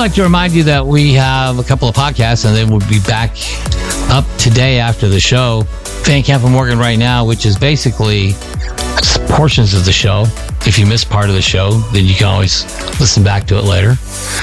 like to remind you that we have a couple of podcasts, and they will be back up today after the show. Van Camp and Morgan Right Now, which is basically portions of the show. If you missed part of the show, then you can always listen back to it later.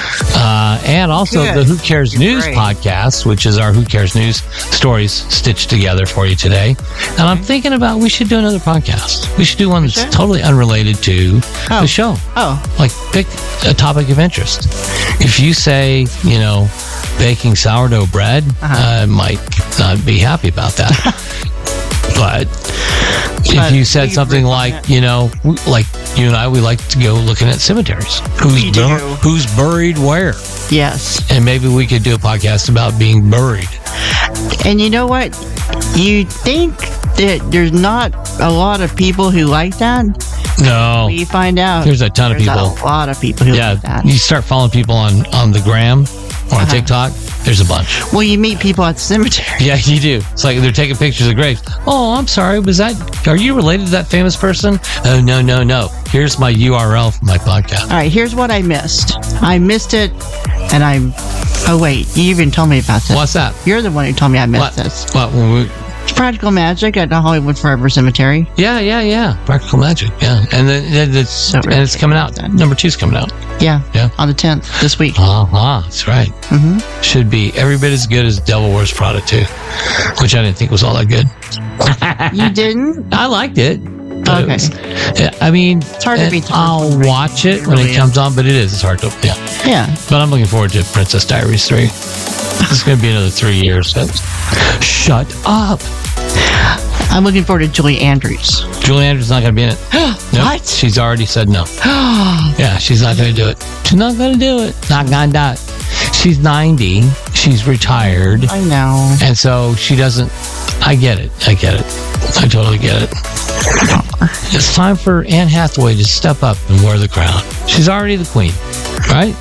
And also the Who Cares News podcast, which is our Who Cares News stories stitched together for you today. And I'm thinking about we should do another podcast. We should do one that's totally unrelated to the show. Like pick a topic of interest. If you say, baking sourdough bread, I might not be happy about that. But if you said something like, like you and I, we like to go looking at cemeteries. Who's buried where? Yes. And maybe we could do a podcast about being buried. And you know what? You think that there's not a lot of people who like that? No. We find out. There's a ton of people. A lot of people who like that. You start following people on the gram or on TikTok. There's a bunch. Well, you meet people at the cemetery. Yeah, you do. It's like they're taking pictures of graves. Oh, I'm sorry. Are you related to that famous person? Oh, no. Here's my URL for my podcast. All right, here's what I missed. I missed it, and oh, wait. You even told me about this. What's that? You're the one who told me I missed this. What? Practical Magic at the Hollywood Forever Cemetery. Yeah. Practical Magic. Yeah. And then it's coming out. Number 2's coming out. Yeah. On the 10th this week. That's right. Mm-hmm. Should be every bit as good as Devil Wears Prada 2, which I didn't think was all that good. You didn't? I liked it. Okay. It's hard to beat. I'll watch it when it comes on, but it's hard to. Yeah. But I'm looking forward to Princess Diaries 3. It's going to be another 3 years. Shut up. I'm looking forward to Julie Andrews. Julie Andrews is not going to be in it. Nope. What? She's already said no. Yeah, she's not going to do it. She's not going to do it. Not going to do it. She's 90. She's retired. I know. And so she doesn't. I get it. I totally get it. It's time for Anne Hathaway to step up and wear the crown. She's already the queen, right?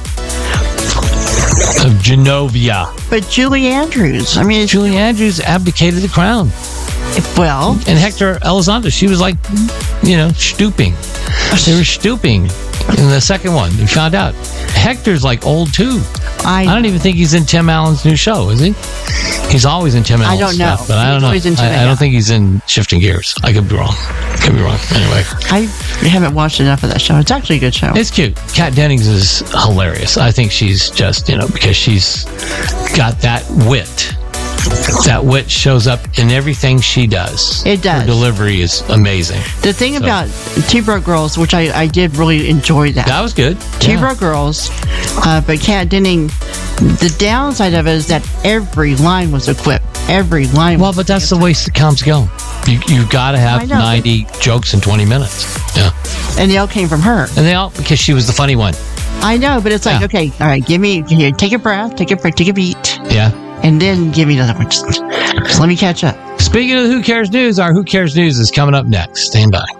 Of Genovia. But Julie Andrews, Julie Andrews abdicated the crown. Well. And Hector Elizondo, she was like, stooping. They were stooping in the second one. We found out. Hector's like old too. I don't even think he's in Tim Allen's new show, is he? He's always in Tim Allen's stuff, but I don't know. I don't think he's in Shifting Gears. I could be wrong. Anyway. I haven't watched enough of that show. It's actually a good show. It's cute. Kat Dennings is hilarious. I think she's just, because she's got that wit. That wit shows up in everything she does. It does. Her delivery is amazing. The thing about Two Broke Girls, which I did really enjoy that. That was good. Two Broke Girls, but Kat Dennings, the downside of it is that every line was a quip. Every line was but that's the way sitcoms go. You've got to have 90 jokes in 20 minutes. Yeah. And they all came from her. And they all, because she was the funny one. I know, but it's like, okay, all right, take a breath, take a beat. Yeah. And then give me another one. Just let me catch up. Speaking of the Who Cares News, our Who Cares News is coming up next. Stand by.